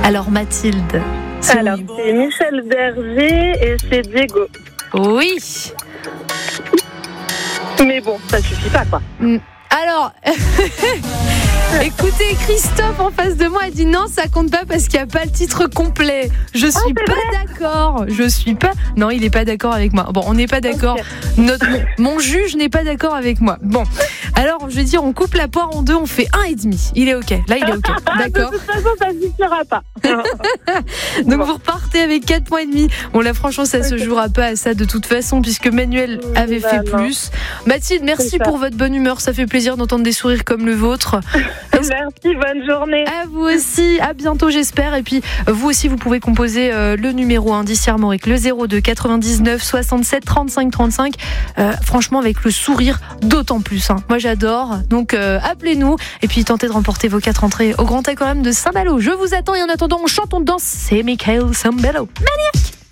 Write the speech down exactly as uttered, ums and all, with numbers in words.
Alors Mathilde. c'est- Alors, c'est Michel Berger et c'est Diego. Oui. Mais bon, ça suffit pas, quoi. Alors, écoutez, Christophe en face de moi a dit non, ça compte pas parce qu'il n'y a pas le titre complet. Je suis c'est pas d'accord. Je suis pas. Non, il n'est pas d'accord avec moi. Bon, on n'est pas d'accord. Ok. Notre, mon, mon juge n'est pas d'accord avec moi. Bon, alors je vais dire, on coupe la poire en deux, on fait un et demi. Il est ok. Là, il est ok. D'accord. De toute façon, ça suffira pas. Donc Bon. vous repartez avec quatre points et demi. Bon là franchement ça se jouera pas à ça de toute façon puisque Manuel avait Bah, fait non. plus. Mathilde, merci C'est ça. pour votre bonne humeur, ça fait plaisir d'entendre des sourires comme le vôtre. Merci, bonne journée. À vous aussi, à bientôt j'espère. Et puis vous aussi vous pouvez composer euh, le numéro un d'Ici Armorique, le zéro deux quatre-vingt-dix-neuf soixante-sept trente-cinq trente-cinq. Euh, franchement avec le sourire d'autant plus. Hein. Moi j'adore. Donc euh, appelez-nous et puis tentez de remporter vos quatre entrées au Grand Aquarium de Saint-Malo. Je vous attends et en attendant on chante, on danse. C'est Michael Sambello. Maniac.